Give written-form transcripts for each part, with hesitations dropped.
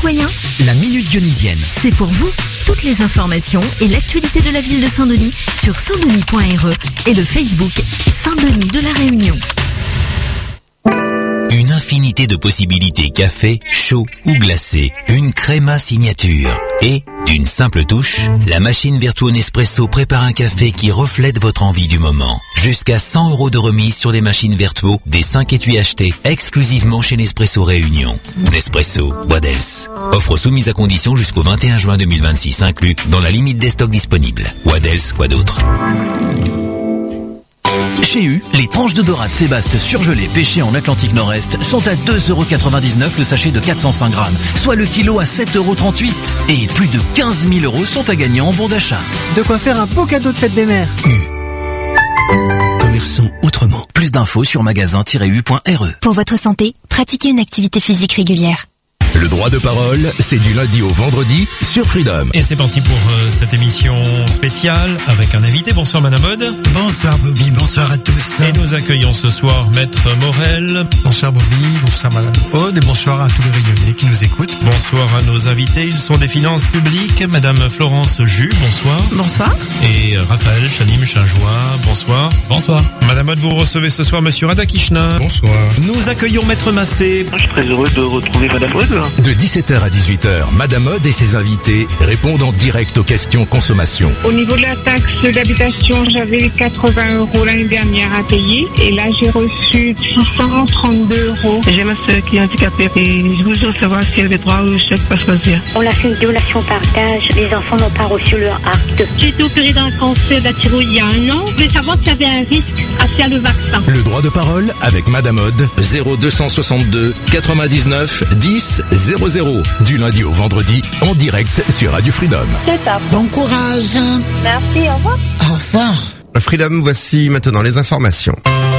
citoyen, la Minute Dionysienne. c'est pour vous. Toutes les informations et l'actualité de la ville de Saint-Denis sur saintdenis.re et le Facebook Saint-Denis de la Réunion. Une infinité de possibilités café, chaud ou glacé. Une créma signature. Et, d'une simple touche, la machine Vertuo Nespresso prépare un café qui reflète votre envie du moment. Jusqu'à 100 € de remise sur les machines Vertuo des 5 étuis achetés exclusivement chez Nespresso Réunion. Nespresso, what else? Offre soumise à condition jusqu'au 21 juin 2026 inclus dans la limite des stocks disponibles. What else, quoi d'autre? Chez U, les tranches de dorade Sébaste surgelées pêchées en Atlantique Nord-Est sont à 2,99 € le sachet de 405 grammes, soit le kilo à 7,38 €. Et plus de 15 000 € sont à gagner en bon d'achat. De quoi faire un beau cadeau de fête des mères. Commerçons autrement. Plus d'infos sur magasin-u.re. Pour votre santé, pratiquez une activité physique régulière. Le droit de parole, c'est du lundi au vendredi sur Freedom. Et c'est parti pour cette émission spéciale avec un invité. Bonsoir Madame Aude. Bonsoir Bobby, bonsoir à tous. Et nous accueillons ce soir Maître Morel. Bonsoir Bobby, bonsoir Madame Aude et bonsoir à tous les Réunionnais qui nous écoutent. Bonsoir à nos invités. Ils sont des finances publiques. Madame Florence Jus, bonsoir. Bonsoir. Et Raphaël Chanim-Chinjois, bonsoir. Bonsoir. Madame Aude, vous recevez ce soir Monsieur Radakishna. Bonsoir. Nous accueillons Maître Massé. Je suis très heureux de retrouver Madame Aude. De 17h à 18h, Madame Aude et ses invités répondent en direct aux questions consommation. Au niveau de la taxe d'habitation, j'avais 80 € l'année dernière à payer et là j'ai reçu 632 €. J'ai ma soeur qui est handicapée et je voudrais savoir si elle a des droits ou chèques pas choisir. On a fait une donation partage, les enfants n'ont pas reçu leur acte. J'ai été opérée d'un cancer de la thyroïde il y a 1 an. Je voulais savoir s'il y avait un risque à faire le vaccin. Le droit de parole avec Madame Aude, 0262 99 10 00. Du lundi au vendredi, en direct sur Radio Freedom. C'est ça. Bon courage. Merci, au revoir. Au revoir. Freedom, voici maintenant les informations.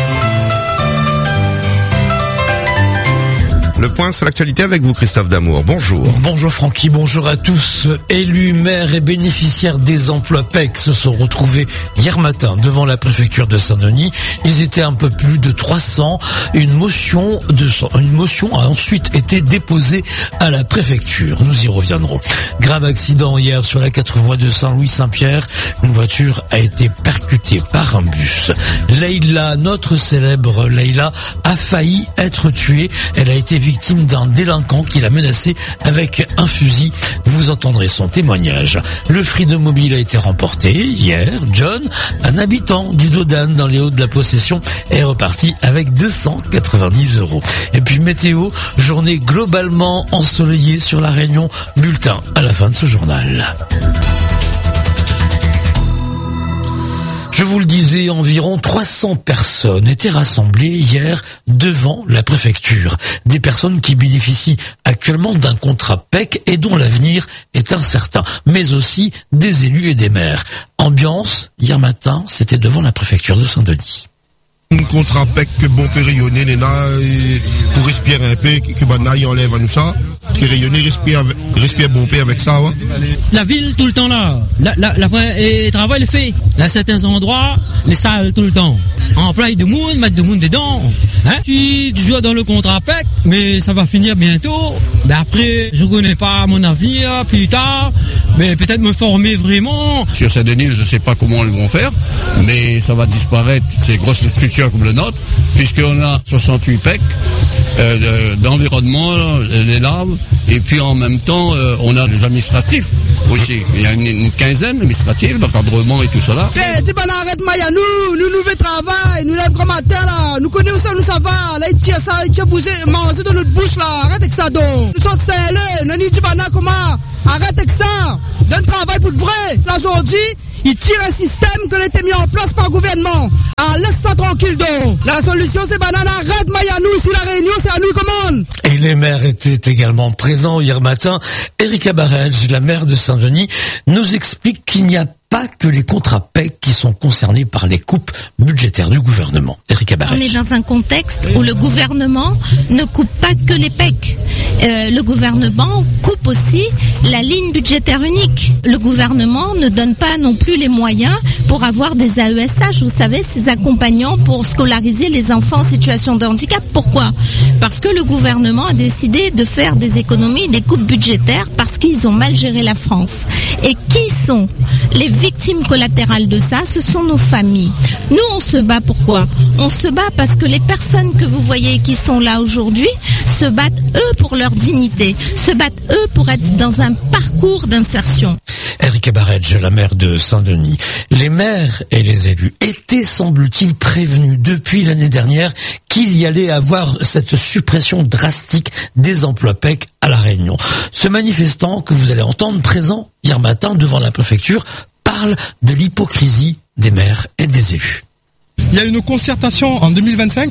Le point sur l'actualité avec vous, Christophe Damour. Bonjour. Bonjour Francky, bonjour à tous. Élus, maires et bénéficiaires des emplois PEC se sont retrouvés hier matin devant la préfecture de Saint-Denis. Ils étaient un peu plus de 300. Une motion a ensuite été déposée à la préfecture. Nous y reviendrons. Grave accident hier sur la 4 voies de Saint-Louis-Saint-Pierre. Une voiture a été percutée par un bus. Leïla, notre célèbre Leïla, a failli être tuée. Elle a été victime d'un délinquant qui l'a menacé avec un fusil. Vous entendrez son témoignage. Le Freedom Mobile a été remporté hier. John, un habitant du Dodan dans les Hauts de la Possession, est reparti avec 290 €. Et puis météo, journée globalement ensoleillée sur la Réunion. Bulletin à la fin de ce journal. Je vous le disais, environ 300 personnes étaient rassemblées hier devant la préfecture. Des personnes qui bénéficient actuellement d'un contrat PEC et dont l'avenir est incertain, mais aussi des élus et des maires. Ambiance, hier matin, c'était devant la préfecture de Saint-Denis. Un contrat PEC que bon périonné, pour respirer un peu, que Banaï enlève à nous ça. Que rayonner, respire bon peu avec ça, ouais. La ville, tout le temps là. Le travail est fait. Là, certains endroits, les salles, tout le temps. Emploi de monde, mettre de monde dedans. Hein? Tu joues dans le contrat PEC, mais ça va finir bientôt. Mais après, je connais pas mon avenir, plus tard. Mais peut-être me former vraiment. Sur Saint-Denis, je sais pas comment ils vont faire, mais ça va disparaître, ces grosses structures comme le nôtre, puisqu'on a 68 PEC, d'environnement, les larves, et puis en même temps, on a des administratifs aussi. Il y a une quinzaine d'administratifs, d'encadrement et tout cela. Dis pas arrête Maya, nous fait travail, nous lève comme matin là, nous connaissons ça, nous ça va, là il tire ça, il tire bouger, manger dans notre bouche là, arrête avec ça donc. Nous sommes scellés, nous n'y dit pas comment, arrête avec ça, donne travail pour de vrai. Là aujourd'hui, il tire un système que l'était mis en place par le gouvernement. Ah, laisse ça tranquille donc. La solution c'est banane, arrête Mayanou, ici la Réunion, c'est à nous commande. Et les maires étaient également présents hier matin. Erika Barrage, la maire de Saint-Denis, nous explique qu'il n'y a pas que les contrats PEC qui sont concernés par les coupes budgétaires du gouvernement. Erika Barrech. On est dans un contexte où le gouvernement ne coupe pas que les PEC. Le gouvernement coupe aussi la ligne budgétaire unique. Le gouvernement ne donne pas non plus les moyens pour avoir des AESH, vous savez, ces accompagnants pour scolariser les enfants en situation de handicap. Pourquoi ? Parce que le gouvernement a décidé de faire des économies, des coupes budgétaires parce qu'ils ont mal géré la France. Et qui sont les victimes collatérales de ça ? Ce sont nos familles. Nous, on se bat pourquoi ? On se bat parce que les personnes que vous voyez qui sont là aujourd'hui se battent eux pour leur dignité, se battent eux pour être dans un parcours d'insertion. Erika Barrech, la maire de Saint-Denis. Les maires et les élus étaient, semble-t-il, prévenus depuis l'année dernière qu'il y allait avoir cette suppression drastique des emplois PEC à La Réunion. Ce manifestant que vous allez entendre présent hier matin devant la préfecture parle de l'hypocrisie des maires et des élus. Il y a une concertation en 2025.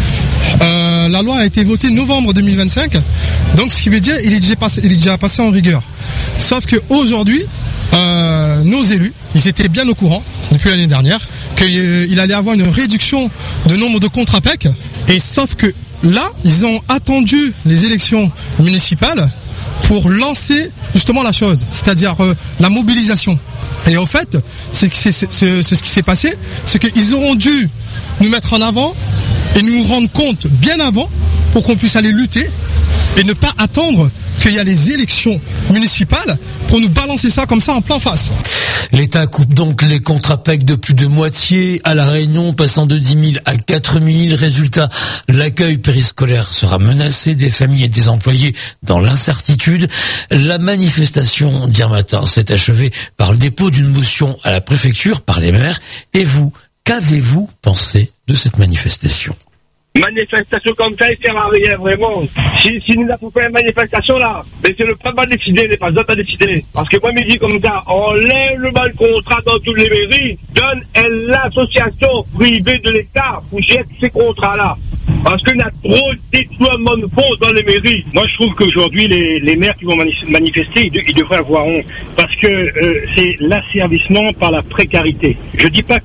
La loi a été votée novembre 2025. Donc ce qui veut dire il est déjà passé en rigueur. Sauf qu'aujourd'hui, nos élus, ils étaient bien au courant depuis l'année dernière qu'il allait avoir une réduction de nombre de contrats PEC. Et sauf que là, ils ont attendu les élections municipales pour lancer justement la chose, c'est-à-dire la mobilisation. Et en fait, ce qui s'est passé, c'est qu'ils auront dû nous mettre en avant et nous rendre compte bien avant pour qu'on puisse aller lutter et ne pas attendre qu'il y a les élections municipales pour nous balancer ça comme ça en plein face. L'État coupe donc les contrats PEC de plus de moitié à La Réunion, passant de 10 000 à 4 000. Résultat, l'accueil périscolaire sera menacé, des familles et des employés dans l'incertitude. La manifestation d'hier matin s'est achevée par le dépôt d'une motion à la préfecture par les maires. Et vous, qu'avez-vous pensé de cette manifestation ? Manifestation comme ça, il sert à rien, vraiment. Si nous avons fait une manifestation là, mais c'est le peuple à décider, les pas d'autres à décider. Parce que moi, je me dis comme ça, on lève le bas de contrat dans toutes les mairies, donne l'association privée de l'État pour gérer ces contrats-là. Parce qu'il y a trop de déploiement de fonds dans les mairies. Moi, je trouve qu'aujourd'hui, les maires qui vont manifester, ils devraient avoir honte. Parce que c'est l'asservissement par la précarité. Je dis pas que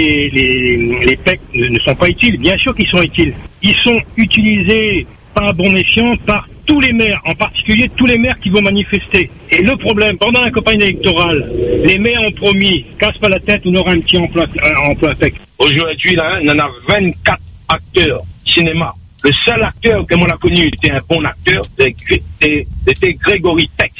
les PEC ne sont pas utiles. Bien sûr qu'ils sont utiles. Ils sont utilisés par bon escient par tous les maires, en particulier tous les maires qui vont manifester. Et le problème, pendant la campagne électorale, les maires ont promis, casse pas la tête, on aura un petit emploi PEC. Aujourd'hui, là, on en a 24 acteurs cinéma. Le seul acteur que moi a connu était un bon acteur, c'était Grégory Peck.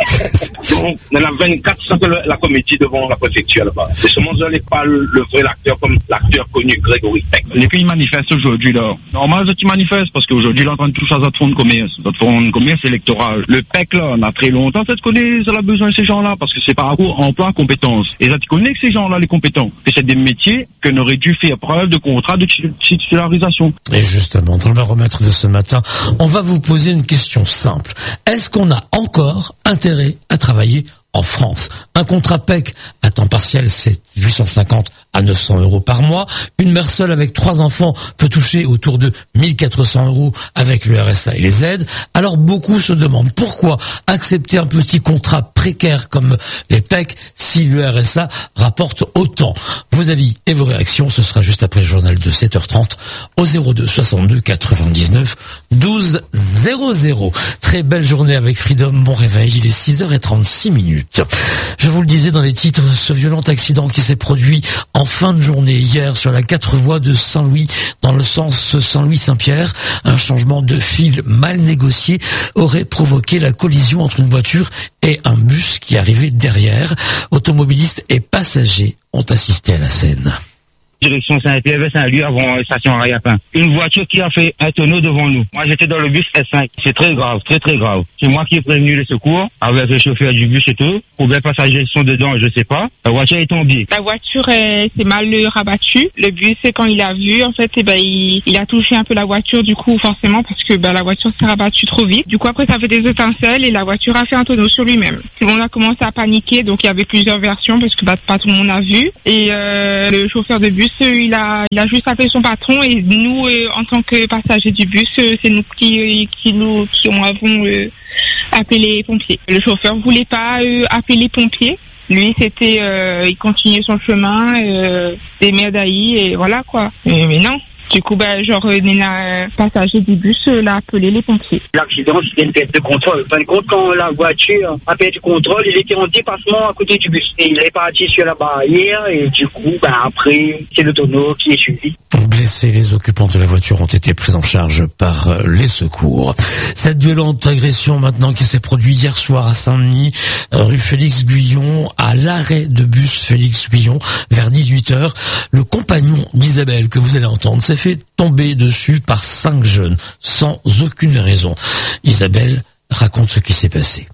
Donc, on a 24 sans que la comédie devant la préfecture là-bas. Et ce monde n'est pas le vrai acteur comme l'acteur connu Grégory Peck. Les pays manifestent aujourd'hui là. Normal, ils manifestent parce qu'aujourd'hui, là, on touche à notre fonds de commerce électoral. Le PEC là, on a très longtemps, ça connaît, ça a besoin de ces gens-là parce que c'est par rapport à emploi, compétences. Et ça, tu connais que ces gens-là, les compétents, que c'est des métiers qu'on aurait dû faire preuve de contrat de titularisation. Et justement, dans le baromètre de ce matin, on va vous poser une question simple. Est-ce qu'on a encore intérêt à travailler en France? Un contrat PEC à temps partiel, c'est 850 à 900 euros par mois. Une mère seule avec 3 enfants peut toucher autour de 1400 euros avec le RSA et les aides. Alors beaucoup se demandent pourquoi accepter un petit contrat précaire comme les PEC si le RSA rapporte autant. Vos avis et vos réactions, ce sera juste après le journal de 7h30 au 02 62 99 12 00. Très belle journée avec Freedom. Bon réveil, il est 6h36. Je vous le disais dans les titres, ce violent accident qui s'est produit en fin de journée hier sur la 4 voies de Saint-Louis dans le sens Saint-Louis-Saint-Pierre. Un changement de fil mal négocié aurait provoqué la collision entre une voiture et un bus qui arrivait derrière. Automobilistes et passagers ont assisté à la scène. Direction Saint-Pierre vers Saint-Louis avant la station Ariapin. Une voiture qui a fait un tonneau devant nous. Moi, j'étais dans le bus S5. C'est très grave, très très grave. C'est moi qui ai prévenu les secours avec le chauffeur du bus et tout. Combien de passagers sont dedans, je sais pas. La voiture est tombée. La voiture s'est mal rabattue. Le bus, quand il a vu, en fait, il a touché un peu la voiture, du coup, forcément, parce que la voiture s'est rabattue trop vite. Du coup, après, ça fait des étincelles et la voiture a fait un tonneau sur lui-même. On a commencé à paniquer, donc il y avait plusieurs versions parce que pas tout le monde a vu. Et le chauffeur de bus, il a juste appelé son patron et nous, en tant que passagers du bus, c'est nous qui avons appelé les pompiers. Le chauffeur voulait pas appeler les pompiers. Lui, c'était, il continuait son chemin, des merdailles, et voilà, quoi. Mais non. Du coup, un passager du bus l'a appelé les pompiers. L'accident, c'était une perte de contrôle. Fin de compte, quand la voiture a perdu le contrôle, il était en dépassement à côté du bus. Et il est parti sur la barrière et du coup, après, c'est le tonneau qui est suivi. Blessés, les occupants de la voiture ont été pris en charge par les secours. Cette violente agression maintenant qui s'est produite hier soir à Saint-Denis, rue Félix Guyon, à l'arrêt de bus Félix Guyon, vers 18h. Le compagnon d'Isabelle, que vous allez entendre, s'est fait tomber dessus par 5 jeunes, sans aucune raison. Isabelle raconte ce qui s'est passé.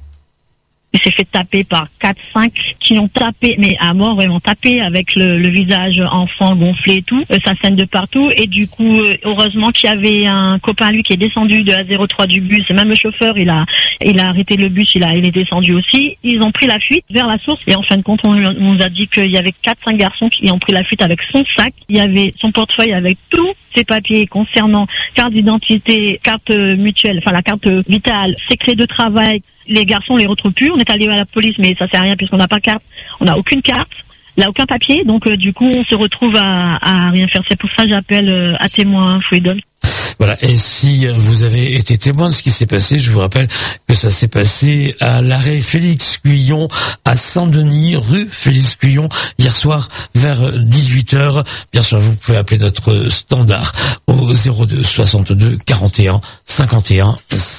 Il s'est fait taper par 4-5 qui l'ont tapé, mais à mort, vraiment tapé avec le visage enfant gonflé et tout. Ça saigne de partout. Et du coup, heureusement qu'il y avait un copain, lui, qui est descendu de la 03 du bus. Et même le chauffeur, il a arrêté le bus, il est descendu aussi. Ils ont pris la fuite vers la source. Et en fin de compte, on nous a dit qu'il y avait 4-5 garçons qui ont pris la fuite avec son sac. Il y avait son portefeuille avec tous ses papiers concernant carte d'identité, carte mutuelle, enfin la carte vitale, secret de travail. Les garçons, on les retrouve plus. On est allé à la police, mais ça sert à rien puisqu'on n'a pas carte. On n'a aucune carte. Il n'a aucun papier. Donc, du coup, on se retrouve à rien faire. C'est pour ça que j'appelle à témoin Freedom. Voilà. Et si vous avez été témoin de ce qui s'est passé, je vous rappelle que ça s'est passé à l'arrêt Félix Guyon à Saint-Denis, rue Félix Guyon, hier soir vers 18h. Bien sûr, vous pouvez appeler notre standard au 02 62 41 51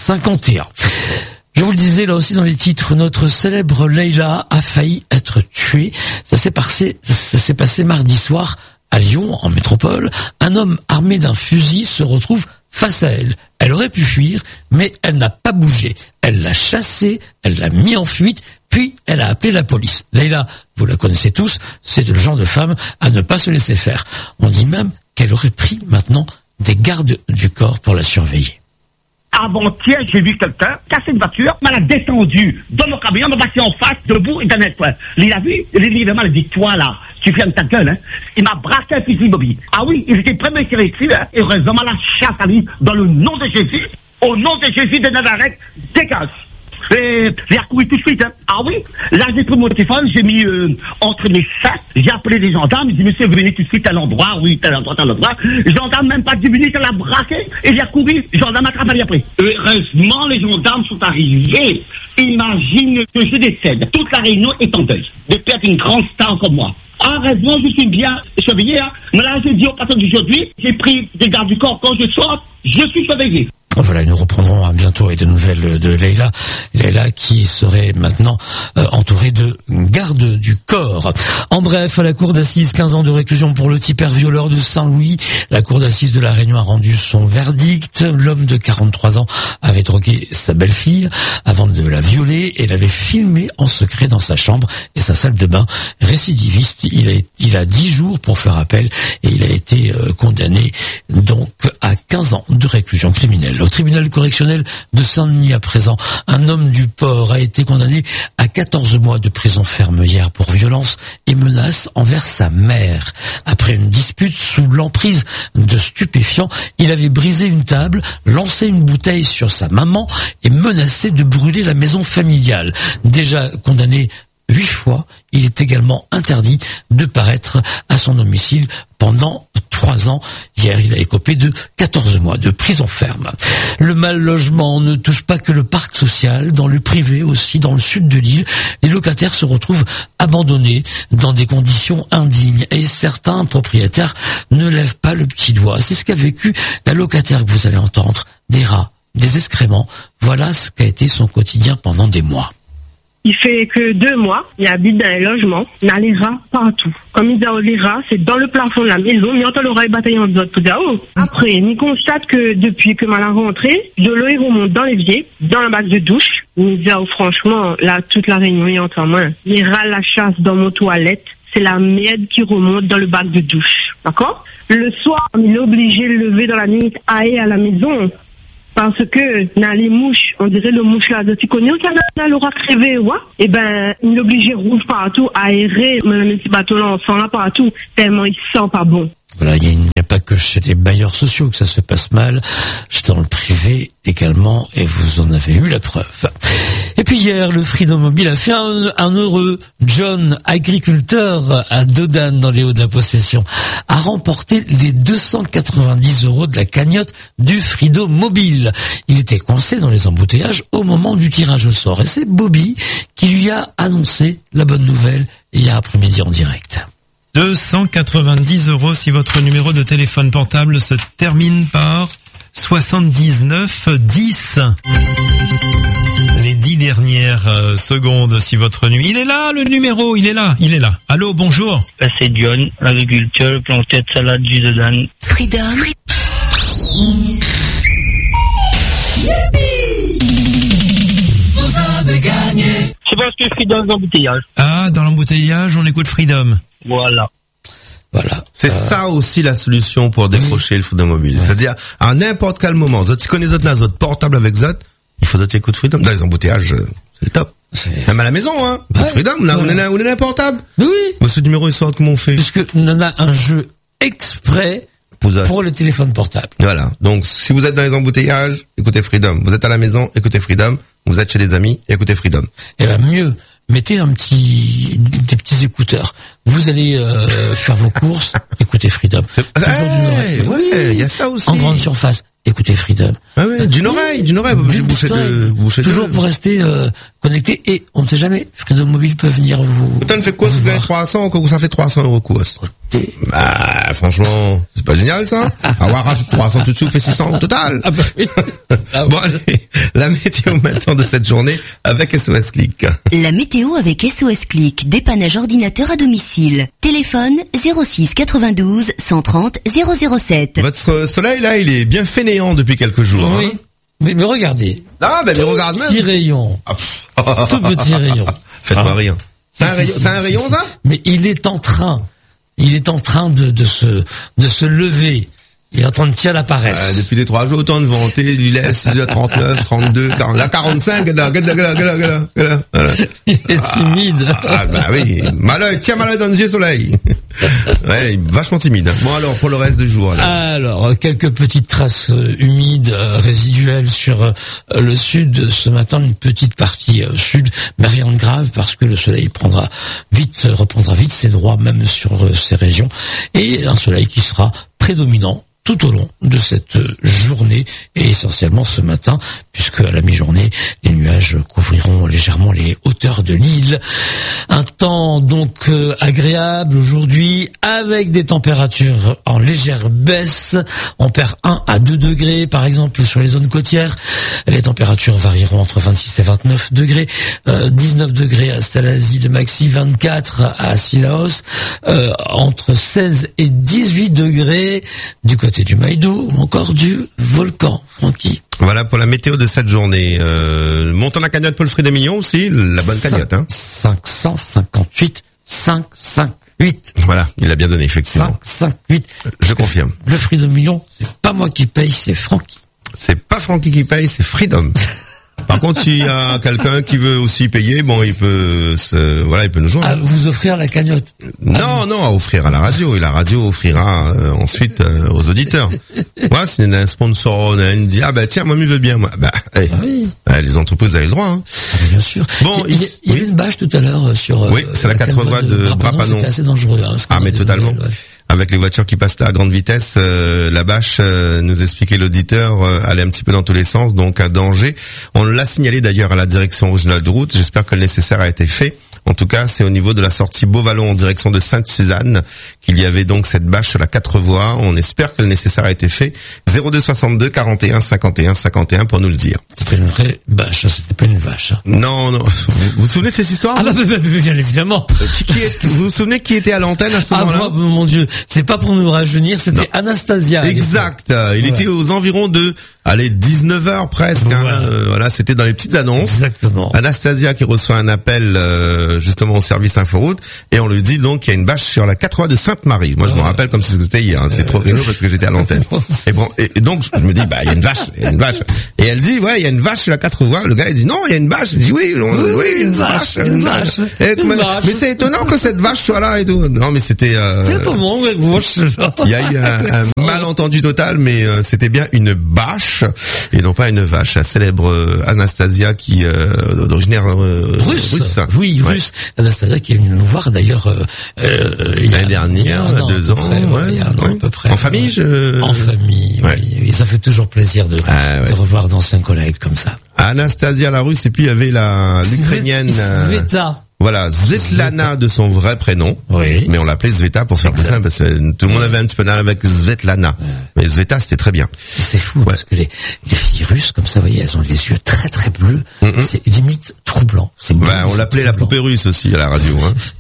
51. Je vous le disais là aussi dans les titres, notre célèbre Leïla a failli être tuée. Ça s'est passé mardi soir à Lyon, en métropole. Un homme armé d'un fusil se retrouve face à elle. Elle aurait pu fuir, mais elle n'a pas bougé. Elle l'a chassé, elle l'a mis en fuite, puis elle a appelé la police. Leïla, vous la connaissez tous, c'est le genre de femme à ne pas se laisser faire. On dit même qu'elle aurait pris maintenant des gardes du corps pour la surveiller. Avant-hier, j'ai vu quelqu'un casser une voiture, m'a la descendu dans mon camion, m'a passé en face, debout et d'un net. Il a vu, il m'a dit, toi là, tu fermes ta gueule, hein. Il m'a braqué un fusil mobile. Ah oui, il était premier qui dessus, hein. Et heureusement, la chasse à lui, dans le nom de Jésus, au nom de Jésus de Nazareth, dégage. Et j'ai accouru tout de suite, hein. Ah oui, là j'ai pris mon téléphone, j'ai mis entre mes sacs, j'ai appelé les gendarmes, j'ai dit monsieur, venez tout de suite à l'endroit, oui, tel endroit. Les gendarmes, même pas 10 minutes, elle a braqué, et j'ai accouru, les gendarmes a travaillé après. Heureusement, les gendarmes sont arrivés. Imagine que je décède. Toute la Réunion est en deuil de perdre une grande star comme moi. Heureusement, je suis bien surveillé, hein. Mais là, j'ai dit au patron d'aujourd'hui, j'ai pris des gardes du corps quand je sors, je suis surveillé. Voilà, nous reprendrons à bientôt avec de nouvelles de Leïla. Leïla qui serait maintenant entourée de gardes du corps. En bref, à la cour d'assises, 15 ans de réclusion pour le tipeur violeur de Saint-Louis. La cour d'assises de la Réunion a rendu son verdict. L'homme de 43 ans avait drogué sa belle-fille avant de la violer et l'avait filmée en secret dans sa chambre et sa salle de bain. Récidiviste, il a 10 jours pour faire appel et il a été condamné donc à 15 ans de réclusion criminelle. Au tribunal correctionnel de Saint-Denis à présent, un homme du port a été condamné à 14 mois de prison ferme hier pour violence et menaces envers sa mère. Après une dispute sous l'emprise de stupéfiants, il avait brisé une table, lancé une bouteille sur sa maman et menacé de brûler la maison familiale. Déjà condamné 8 fois, il est également interdit de paraître à son domicile pendant 3 ans. Hier, il a écopé de 14 mois de prison ferme. Le mal logement ne touche pas que le parc social. Dans le privé aussi, dans le sud de l'île, les locataires se retrouvent abandonnés dans des conditions indignes. Et certains propriétaires ne lèvent pas le petit doigt. C'est ce qu'a vécu la locataire que vous allez entendre. Des rats, des excréments. Voilà ce qu'a été son quotidien pendant des mois. Il fait que 2 mois, il habite dans un logement, il y a les rats partout. Comme il dit, les rats, c'est dans le plafond de la maison, mais on entend le rat bataillon de l'autre côté. Après, il constate que depuis que mal rentré, de l'eau remonte dans l'évier, dans la bac de douche. Il dit, franchement, là, toute la réunion est en train de les rats la chasse dans mon toilette. C'est la merde qui remonte dans le bac de douche. D'accord? Le soir, il est obligé de lever dans la nuit à la maison. Parce que dans les mouches, on dirait le mouche là, tu connais où ça dans l'aura crevé, ouais? Eh ben, il est obligé de rouge partout, aérer, même si bateau là, on sent là partout, tellement il sent pas bon. Voilà, il n'y a pas que chez les bailleurs sociaux que ça se passe mal. J'étais dans le privé également et vous en avez eu la preuve. Et puis hier, le Freedom Mobile a fait un heureux. John, agriculteur à Dodane dans les Hauts-de-la-Possession, a remporté les 290 € de la cagnotte du Freedom Mobile. Il était coincé dans les embouteillages au moment du tirage au sort. Et c'est Bobby qui lui a annoncé la bonne nouvelle hier après-midi en direct. 290 € si votre numéro de téléphone portable se termine par 7910. Les 10 dernières secondes si votre numéro... Il est là, le numéro, il est là. Allô, bonjour. C'est John, agriculteur, planté de salade du Dodane. Freedom. Vous avez gagné. C'est parce que je suis dans l'embouteillage. Ah, dans l'embouteillage, on écoute Freedom. Voilà. C'est ça aussi la solution pour décrocher le Freedom Mobile. C'est-à-dire, à n'importe quel moment, tu connais notre portable avec Zot, il faut que tu écoutes Freedom. Dans les embouteillages, c'est le top. Même à la maison, hein. Freedom, là, on est un portable. Oui. Ce numéro, il sort, comment on fait? Puisque on en a un jeu exprès pour le téléphone portable. Voilà. Donc, si vous êtes dans les embouteillages, écoutez Freedom. Vous êtes à la maison, écoutez Freedom. Vous êtes chez des amis, écoutez Freedom. Eh ben, mieux. Mettez des petits écouteurs. Vous allez faire vos courses, écoutez Freedom. Ouais, il y a ça aussi. En grande surface, écoutez Freedom. Ah ouais, d'une oreille. Boucher toujours pour rester connecté et on ne sait jamais. Freedom Mobile peut venir vous. Putain, fait quoi, ça fait 300, ou ça fait 300 € quoi? Bah, franchement, c'est pas génial, ça? Avoir rajouté 300 tout de suite, fait 600 au total. Ah bah oui. Bon, allez, la météo maintenant de cette journée avec SOS Click. La météo avec SOS Click, dépannage ordinateur à domicile. Téléphone 06 92 130 007. Votre soleil, là, il est bien fainéant depuis quelques jours. Oui. Hein. Mais regardez. Ah, ben, mais regarde même. Petit rayon. Tout petit rayon. Faites-moi rien. C'est un rayon, ça? Mais il est en train de se lever. Il est en train de tirer la paresse. Depuis les 3 jours, autant de vanter, il est 6h39, 32, 40, la 45, là. Il est timide. Ah, bah oui. Tiens, malheur dans le soleil. Ouais, vachement timide. Bon, alors, pour le reste du jour, là. Alors, quelques petites traces humides, résiduelles sur le sud. Ce matin, une petite partie sud, mais rien de grave parce que le soleil reprendra vite ses droits, même sur ces régions. Et un soleil qui sera prédominant tout au long de cette journée et essentiellement ce matin, puisque à la mi-journée, les nuages couvriront légèrement les hauteurs de l'île. Un temps donc agréable aujourd'hui, avec des températures en légère baisse. On perd 1 à 2 degrés, par exemple, sur les zones côtières. Les températures varieront entre 26 et 29 degrés. 19 degrés à Salazie de Maxi, 24 à Sillaos, entre 16 et 18 degrés du côté du Maïdou ou encore du volcan, Francky. Voilà pour la météo de cette journée. Montant la cagnotte pour le Freedom Million aussi, la bonne cagnotte. 558. Voilà, il a bien donné, effectivement. 558. Je confirme. Le Freedom Million, c'est pas moi qui paye, c'est Francky. C'est pas Francky qui paye, c'est Freedom. Par contre, s'il y a quelqu'un qui veut aussi payer, bon, il peut nous joindre. À vous offrir la cagnotte. Non, à offrir à la radio. Et la radio offrira ensuite aux auditeurs. Voilà, c'est un sponsor, il dit, tiens, moi, il veut bien, moi. Oui. Les entreprises avaient le droit, hein. Bien sûr. Bon, il y avait une bâche tout à l'heure sur... Oui, c'est la 4 voies de Brapanon. C'était assez dangereux, hein. Mais totalement. Avec les voitures qui passent là à grande vitesse, la bâche, nous expliquait l'auditeur, allait un petit peu dans tous les sens, donc à danger. On l'a signalé d'ailleurs à la direction régionale de route. J'espère que le nécessaire a été fait. En tout cas, c'est au niveau de la sortie Beauvallon en direction de Sainte-Suzanne qu'il y avait donc cette bâche sur la 4 voies. On espère que le nécessaire a été fait. 02 62 41 51 51 pour nous le dire. C'était une vraie bâche, c'était pas une vache. Non. Vous vous souvenez de cette histoire? Ah bien évidemment. Vous vous souvenez qui était à l'antenne à ce moment-là? Mon Dieu, c'est pas pour nous rajeunir, c'était Anastasia. Exact. Il était aux environs de allez, 19h presque. Voilà, c'était dans les petites annonces. Exactement. Anastasia qui reçoit un appel justement au service Inforoute et on lui dit donc qu'il y a une vache sur la 80 de Sainte-Marie. Moi je me rappelle comme si c'était hier. C'est trop rigolo parce que j'étais à l'antenne. Et bon, et donc je me dis il y a une vache. Et elle dit il y a une vache sur la 80. Le gars il dit non, il y a une vache. Je dis oui, une vache. Mais c'est étonnant que cette vache soit là et tout. Non mais c'était. C'est étonnant, il y a eu un malentendu total, mais c'était bien une bâche et non pas une vache. La célèbre Anastasia qui d'originaire russe. Oui, russe. Anastasia qui est venue nous voir d'ailleurs l'année dernière, il y a 2 ans, il y a un an à peu près. En famille, En famille, oui. Ça fait toujours plaisir de revoir d'anciens collègues comme ça. Anastasia la russe et puis il y avait l'ukrainienne Sveta. Voilà, Svetlana de son vrai prénom. Oui. Mais on l'appelait Sveta pour faire plus simple parce que tout le monde avait un petit peu mal avec Svetlana. Mais Sveta, c'était très bien. C'est fou parce que les filles russes, comme ça, vous voyez, elles ont les yeux très très bleus. C'est limite troublant. On l'appelait la poupée russe aussi à la radio.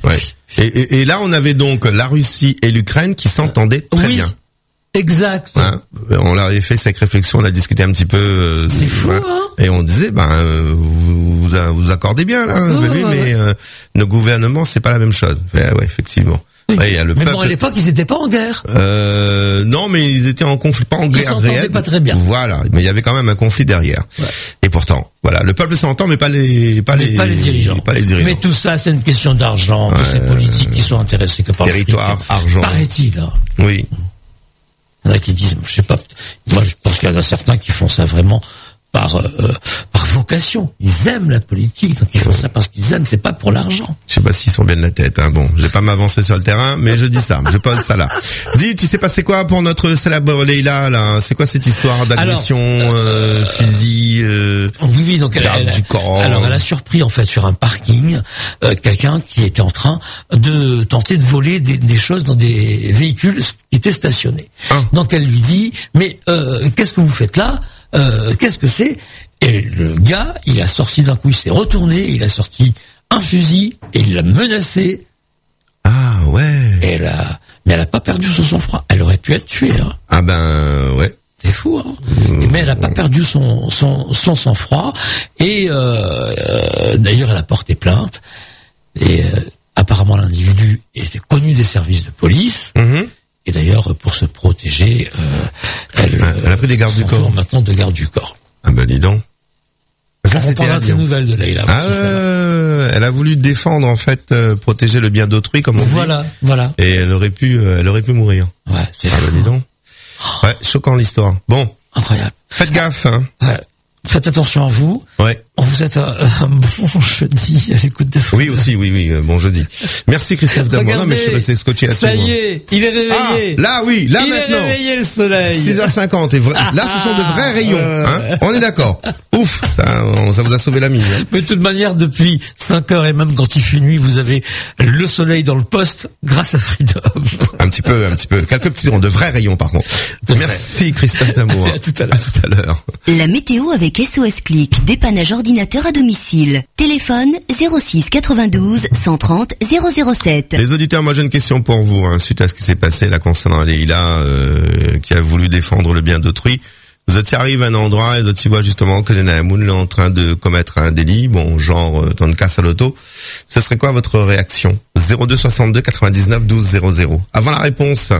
Et là, on avait donc la Russie et l'Ukraine qui s'entendaient très bien. Exact. On leur avait fait cette réflexion, on a discuté un petit peu. C'est fou, et on disait, vous accordez bien là. Mais nos gouvernements, c'est pas la même chose. Effectivement. Oui. Il y a le peuple. Bon, à l'époque, ils étaient pas en guerre. Non, mais ils étaient en conflit, pas en guerre réelle. Ils s'entendaient pas très bien. Voilà, mais il y avait quand même un conflit derrière. Et pourtant, voilà, le peuple s'entend, mais pas les dirigeants. Mais tout ça, c'est une question d'argent, que ces politiques qui sont intéressés que par le territoire, argent. Paraît-il. Oui. Il y en a qui disent, je sais pas, moi je pense qu'il y en a certains qui font ça vraiment par vocation. Ils aiment la politique, donc ils font ça parce qu'ils aiment, c'est pas pour l'argent. Je sais pas s'ils sont bien de la tête, Bon, je vais pas m'avancer sur le terrain, mais je dis ça, je pose ça là. Dis, tu sais passé quoi pour notre célèbre Leïla, là? C'est quoi cette histoire d'agression, fusil, oui, donc elle a surpris, en fait, sur un parking, quelqu'un qui était en train de tenter de voler des choses dans des véhicules qui étaient stationnés. Donc elle lui dit, mais, qu'est-ce que vous faites là? Qu'est-ce que c'est? Et le gars, il a sorti d'un coup, il s'est retourné, il a sorti un fusil et il l'a menacé. Ah ouais. Mais elle a pas perdu son sang-froid. Elle aurait pu être tuée. Ouais. C'est fou, Mais elle a pas perdu son sang-froid. Et d'ailleurs, elle a porté plainte. Et apparemment, l'individu était connu des services de police. Et d'ailleurs, pour se protéger, elle a pris des gardes du corps. Maintenant de garde du corps. Dis donc. Ça, on parlera de ces nouvelles de Leïla. Elle a voulu défendre, en fait, protéger le bien d'autrui, comme on dit. Voilà. Et elle aurait pu mourir. Ouais, c'est dis donc. Ouais, choquant l'histoire. Bon. Incroyable. Faites gaffe, Ouais. Faites attention à vous. Ouais. On vous souhaite un bon jeudi à l'écoute de vous. Oui, aussi, oui, bon jeudi. Merci Christophe Damour. Non, mais je suis resté scotché là-dessus. Ça y est, il est réveillé. Là, il maintenant. Il est réveillé, le soleil. 6h50. Et là, ce sont de vrais rayons, On est d'accord. Ouf, ça vous a sauvé la mise. Mais de toute manière, depuis 5 heures et même quand il fait nuit, vous avez le soleil dans le poste grâce à Freedom. Un petit peu. Quelques petits ronds, de vrais rayons par contre. Merci Christophe Damour. À tout à l'heure. La météo avec SOS Click, dépannage ordinateur à domicile. Téléphone 06 92 130 007. Les auditeurs, moi j'ai une question pour vous, suite à ce qui s'est passé là concernant Leïla, qui a voulu défendre le bien d'autrui. Vous étiez arrivé à un endroit et vous étiez justement que Nena Hamoun est en train de commettre un délit, genre dans une casse à l'auto. Ce serait quoi votre réaction? 02 62 99 12 00. Avant la réponse.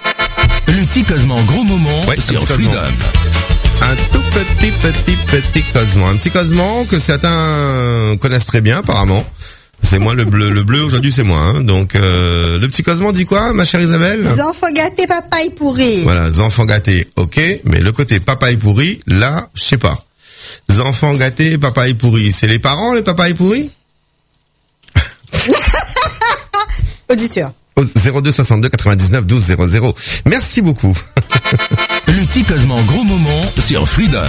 Le petit Cosmo gros moment sur Freedom. Un tout petit Cosmo. Un petit Cosmo que certains connaissent très bien apparemment. C'est moi le bleu aujourd'hui, c'est moi. Donc le petit Cosmo dit quoi, ma chère Isabelle? Les enfants gâtés, papaye pourri. Voilà, les enfants gâtés, ok. Mais le côté papaye pourri, là, je sais pas. Les enfants gâtés, papaye pourri, c'est les parents les papayes pourris? Auditeur. 02 62 99 12 00. Merci beaucoup. Le petit Cosmo gros moment sur Freedom.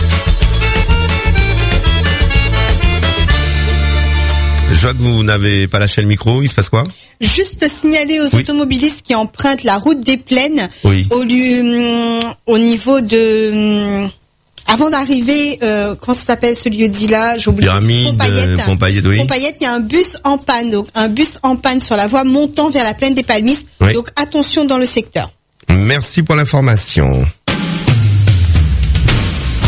Je vois que vous n'avez pas lâché le micro, il se passe quoi? Juste signaler aux automobilistes qui empruntent la route des Plaines, au niveau de... avant d'arriver, comment ça s'appelle ce lieu-dit là? J'ai oublié. Pompayette, oui. Pompayette, il y a un bus en panne, donc un bus en panne sur la voie montant vers la plaine des Palmistes. Oui. Donc attention dans le secteur. Merci pour l'information.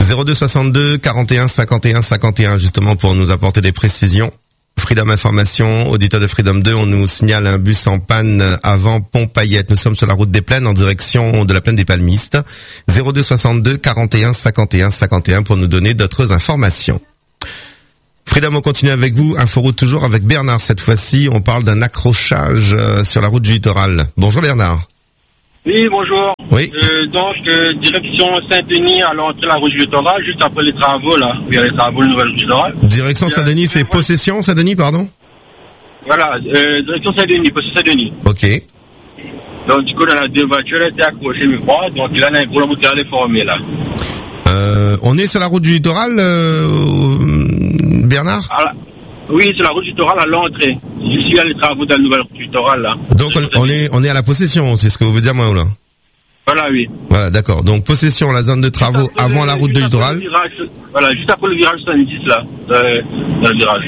02 62 41 51 51, justement pour nous apporter des précisions. Freedom Information, auditeur de Freedom 2, on nous signale un bus en panne avant Pont-Payette. Nous sommes sur la route des Plaines en direction de la Plaine des Palmistes. 02 62 41 51 51 pour nous donner d'autres informations. Freedom, on continue avec vous. Inforoute toujours avec Bernard cette fois-ci. On parle d'un accrochage sur la route du littoral. Bonjour Bernard. Oui, bonjour. Oui. Direction Saint-Denis à l'entrée de la route du littoral, juste après les travaux, là. Il y a les travaux de nouvelle route du littoral. Direction Saint-Denis, c'est possession Saint-Denis, pardon? Voilà, direction Saint-Denis, possession Saint-Denis. Ok. Donc, du coup, là, deux voitures étaient accrochées, mais quoi. Donc, là, il y a un gros embouteillage déformé, là. On est sur la route du littoral, Bernard? Oui, c'est la route du littoral à l'entrée. Je suis à les travaux de la nouvelle route du littoral, là. Donc, on est à la possession, c'est ce que vous voulez dire, moi, ou là? Voilà, oui. Voilà, d'accord. Donc, possession, la zone de travaux avant la route du littoral. Voilà, juste après le virage 70, là, dans le virage.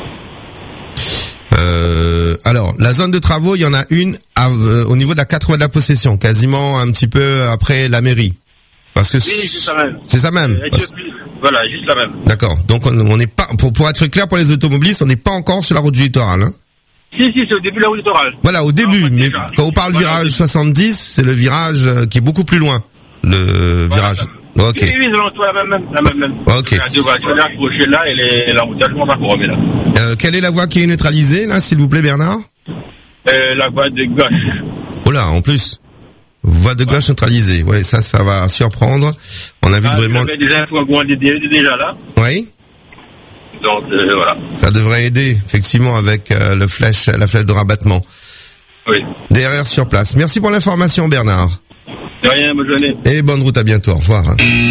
Alors, la zone de travaux, il y en a une au niveau de la 4 voies de la possession, quasiment un petit peu après la mairie. Parce que oui, c'est ça même. C'est ça même. Voilà, juste la même. D'accord. Donc, on n'est pas, pour être clair pour les automobilistes, on n'est pas encore sur la route du littoral, hein. Si, c'est au début de la route du littoral. Voilà, au début. Mais quand on parle virage 70, c'est le virage qui est beaucoup plus loin. Le virage. Ok. Oui, c'est la même. Ok. Il y a deux voitures accrochées là et l'embouteillage va couronner là. Quelle est la voie qui est neutralisée, là, s'il vous plaît, Bernard? La voie de gauche. Oh là, en plus. Voie de gauche neutralisée. Ouais, ça va surprendre. On a vu vraiment. Il y avait des infos déjà là. Oui. Donc, voilà. Ça devrait aider, effectivement, avec la flèche de rabattement. Oui. DRR sur place. Merci pour l'information, Bernard. De rien, bonne journée. Et bonne route, à bientôt. Au revoir.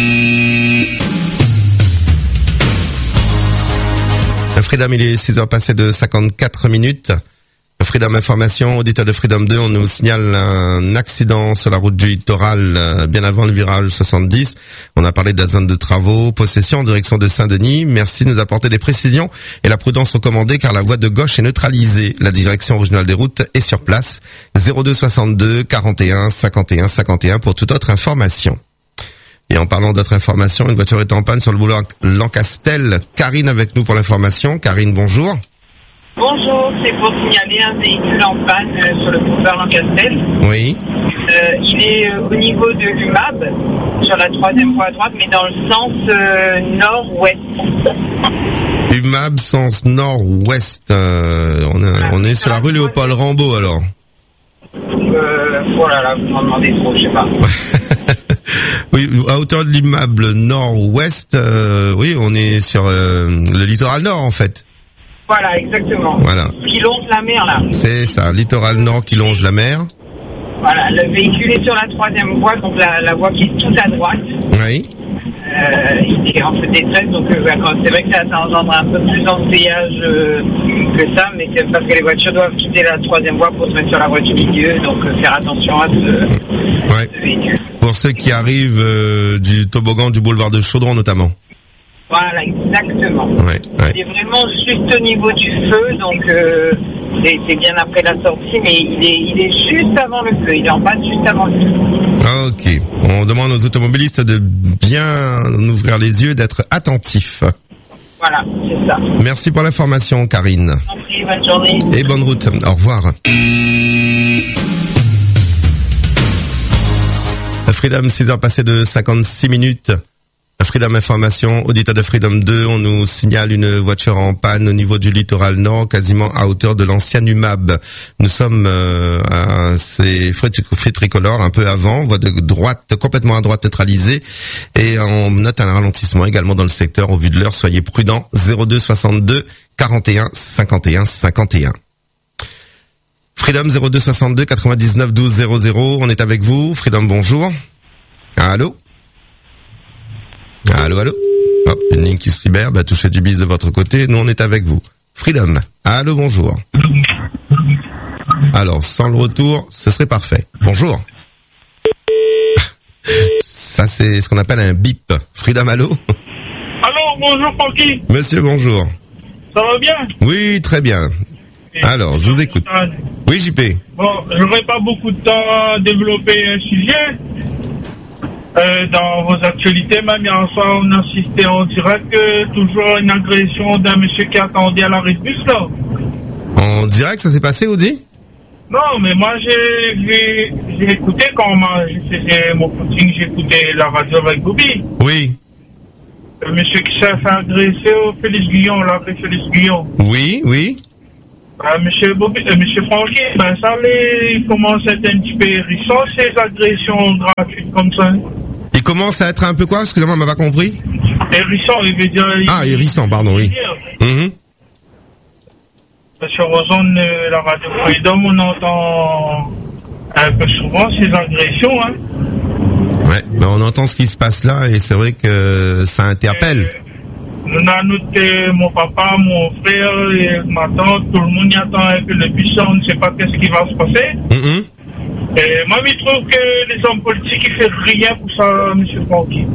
Freedom, il est 6h passées de 54 minutes. Freedom Information, auditeur de Freedom 2, on nous signale un accident sur la route du littoral bien avant le virage 70. On a parlé de la zone de travaux, possession en direction de Saint-Denis. Merci de nous apporter des précisions et la prudence recommandée car la voie de gauche est neutralisée. La direction régionale des routes est sur place. 02 62 41 51 51 pour toute autre information. Et en parlant d'autres informations, une voiture est en panne sur le boulevard Lancastel. Karine avec nous pour l'information. Karine, bonjour. Bonjour, c'est pour signaler un véhicule en panne sur le boulevard Lancastel. Oui. Il est au niveau de l'UMAB, sur la 3e voie à droite, mais dans le sens nord-ouest. UMAB, sens nord-ouest. On est sur la rue Léopold Rambaud, alors. Oh là là, vous m'en demandez trop, je sais pas. Oui, à hauteur de l'immeuble nord-ouest, oui, on est sur le littoral nord, en fait. Voilà, exactement. Voilà. Qui longe la mer, là. C'est ça, littoral nord qui longe la mer. Voilà, le véhicule est sur la 3e voie, donc la voie qui est tout à droite. Oui. Il est en feu de détresse, donc c'est vrai que ça engendre un peu plus d'embouteillage que ça, mais c'est parce que les voitures doivent quitter la 3e voie pour se mettre sur la voie du milieu, donc faire attention à ce véhicule. Pour ceux qui arrivent du toboggan du boulevard de Chaudron notamment. Voilà, exactement. Ouais. Il est vraiment juste au niveau du feu, donc c'est bien après la sortie, mais il est juste avant le feu. Il est en panne juste avant le feu. Ok. On demande aux automobilistes de bien ouvrir les yeux, d'être attentifs. Voilà, c'est ça. Merci pour l'information, Karine. Merci, bonne journée. Et bonne route. Au revoir. Freedom, 6h passées de 56 minutes. Freedom Information, auditeur de Freedom 2, on nous signale une voiture en panne au niveau du littoral nord, quasiment à hauteur de l'ancien UMAB. Nous sommes à ces feux tricolores, un peu avant, voie de droite, complètement à droite neutralisée, et on note un ralentissement également dans le secteur. Au vu de l'heure, soyez prudents. 02 62 41 51 51. Freedom 02 62 99 12 00, on est avec vous. Freedom, bonjour. Allô? Allô. Hop, une ligne qui se libère, touchez du bis de votre côté, nous on est avec vous. Freedom. Allô, bonjour. Alors, sans le retour, ce serait parfait. Bonjour. Ça, c'est ce qu'on appelle un bip. Freedom, allô? Allô, bonjour, Francky. Monsieur, bonjour. Ça va bien? Oui, très bien. Alors, je vous écoute. Oui, JP. Bon, je n'aurai pas beaucoup de temps à développer un sujet. Dans vos actualités, même hier soir, on assistait en direct toujours une agression d'un monsieur qui attendait à l'arrêt de bus, là. En direct, ça s'est passé, Audi? Non, mais moi, j'ai écouté quand je faisais mon footing, j'écoutais la radio avec Bobby. Oui. Le monsieur qui s'est fait agresser au Félix Guillon, là, après Félix Guillon. Oui, oui. Monsieur Francky, ça, il commence à être un petit peu hérissant, ces agressions gratuites comme ça. Il commence à être un peu quoi? Excusez-moi, on m'a pas compris. Hérissant, il veut dire... hérissant, pardon, oui. Sur Ozone, la radio Freedom, on entend un peu souvent ces agressions, hein. Ouais, on entend ce qui se passe là et c'est vrai que ça interpelle. On a noté mon papa, mon frère et ma tante, tout le monde y attend un peu le bus, on ne sait pas qu'est-ce qui va se passer. Et moi, je trouve que les hommes politiques, ils font rien pour ça, M. Francky.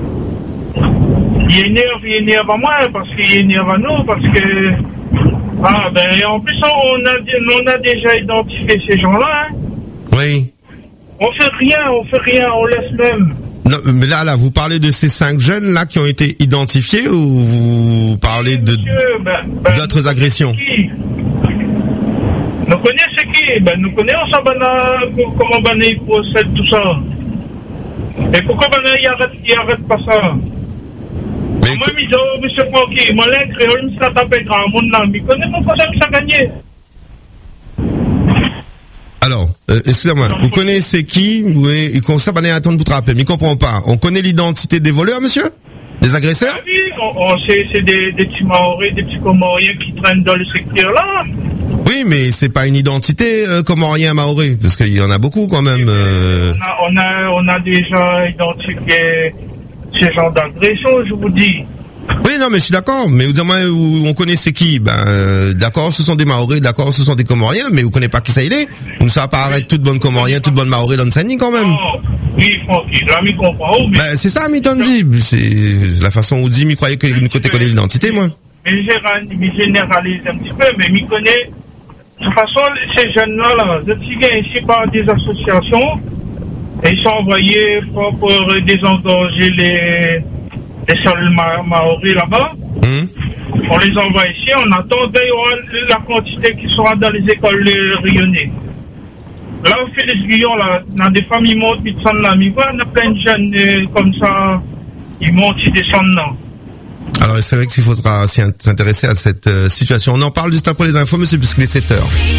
Il énerve à moi, parce qu'il énerve à nous, parce que... en plus, on a déjà identifié ces gens-là, hein. Oui. On fait rien, on laisse même. Non, mais là, vous parlez de ces 5 jeunes là qui ont été identifiés ou vous parlez d'autres agressions? Nous connaissons qui? Nous connaissons comment ils procèdent tout ça. Et pourquoi ils arrêtent pas ça? Moi, monsieur Francky, moi, les créoles, ça tape grand monde là, mais connais pas ça que ça gagné. Alors, excusez-moi, vous connaissez qui? Oui, il commence à attendre pour rappeler, mais il comprend pas. On connaît l'identité des voleurs, monsieur? Des agresseurs? Ah oui, on sait, c'est des petits Maoris, des petits Comoriens qui traînent dans le secteur là. Oui, mais c'est pas une identité Comorien Maoré, parce qu'il y en a beaucoup quand même. On a déjà identifié ces genres d'agression, je vous dis. Oui, non, mais je suis d'accord. Mais vous dites, moi, on connaît c'est qui? D'accord, ce sont des Maoris, d'accord, ce sont des Comoriens, mais vous connaissez pas qui ça il est. Donc ça va pas arrêter toute bonne Comorien, toute bonne Maoré dans le Sani quand même. Oh, oui, Francky, là, mi comprend. C'est ça, mi dit. C'est la façon où dit, mi croyait que nous côté connaît l'identité, moi. Mais généralise un petit peu, mais mi connaît. De toute façon, ces jeunes-là, ils viennent ici par des associations, et ils sont envoyés pour désengorger les sols maoris là-bas. On les envoie ici, on attend d'ailleurs la quantité qui sera dans les écoles rayonnées. Là, au Félix Guillon, là, dans des familles montent, ils descendent là, mais voilà, on a plein de jeunes comme ça, ils montent, ils descendent là. Alors, c'est vrai qu'il faudra s'intéresser à cette situation. On en parle juste après les infos, monsieur, puisqu'il est 7h.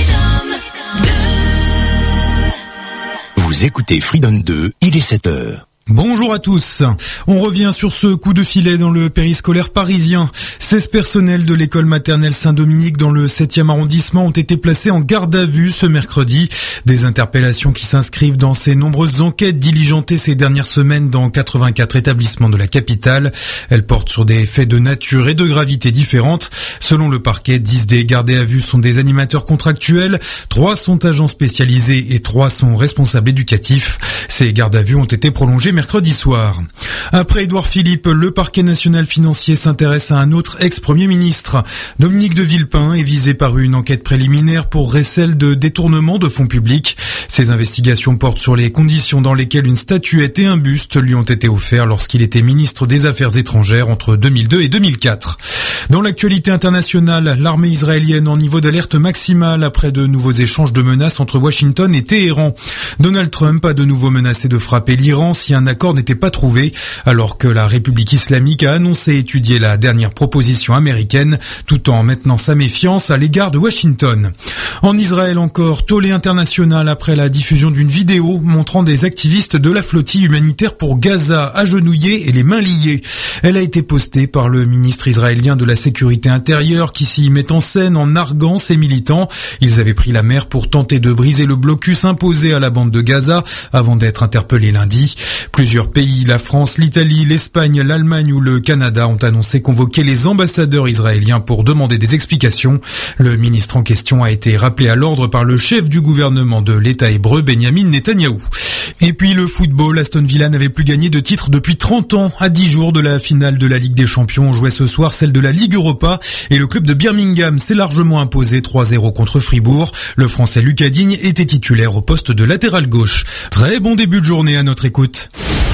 Vous écoutez Freedom 2, il est 7h. Bonjour à tous. On revient sur ce coup de filet dans le périscolaire parisien. 16 personnels de l'école maternelle Saint-Dominique dans le 7e arrondissement ont été placés en garde à vue ce mercredi. Des interpellations qui s'inscrivent dans ces nombreuses enquêtes diligentées ces dernières semaines dans 84 établissements de la capitale. Elles portent sur des faits de nature et de gravité différentes. Selon le parquet, 10 des gardés à vue sont des animateurs contractuels, 3 sont agents spécialisés et 3 sont responsables éducatifs. Ces gardes à vue ont été prolongés mercredi soir. Après Édouard Philippe, le parquet national financier s'intéresse à un autre ex-premier ministre. Dominique de Villepin est visé par une enquête préliminaire pour recel de détournement de fonds publics. Ces investigations portent sur les conditions dans lesquelles une statuette et un buste lui ont été offerts lorsqu'il était ministre des Affaires étrangères entre 2002 et 2004. Dans l'actualité internationale, l'armée israélienne en niveau d'alerte maximale après de nouveaux échanges de menaces entre Washington et Téhéran. Donald Trump a de nouveau menacé de frapper l'Iran si un accord n'était pas trouvé, alors que la République islamique a annoncé étudier la dernière proposition américaine, tout en maintenant sa méfiance à l'égard de Washington. En Israël encore, tollé international après la diffusion d'une vidéo montrant des activistes de la flottille humanitaire pour Gaza agenouillés et les mains liées. Elle a été postée par le ministre israélien de la Sécurité intérieure qui s'y met en scène en narguant ses militants. Ils avaient pris la mer pour tenter de briser le blocus imposé à la bande de Gaza avant d'être interpellés lundi. Plusieurs pays, la France, l'Italie, l'Espagne, l'Allemagne ou le Canada ont annoncé convoquer les ambassadeurs israéliens pour demander des explications. Le ministre en question a été rappelé à l'ordre par le chef du gouvernement de l'État hébreu, Benyamin Netanyahou. Et puis le football, Aston Villa n'avait plus gagné de titre depuis 30 ans. À 10 jours de la finale de la Ligue des Champions, on jouait ce soir celle de la Ligue Europa et le club de Birmingham s'est largement imposé 3-0 contre Fribourg. Le Français Lucas Digne était titulaire au poste de latéral gauche. Très bon début de journée à notre écoute.